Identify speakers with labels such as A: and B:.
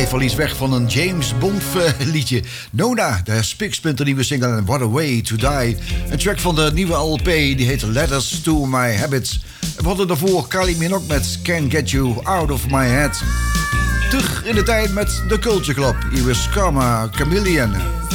A: even al iets weg van een James Bond liedje. Nona, de spiksplinternieuwe single en What a Way to Die. Een track van de nieuwe LP, die heet Letters to My Habits. We hadden daarvoor Kylie Minogue met Can't Get You Out of My Head. Terug in de tijd met The Culture Club. Hier is Karma Chameleon.